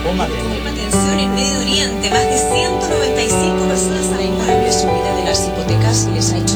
Atención en Medio Oriente, más de 195 personas han pagado la subida de las hipotecas y les ha hecho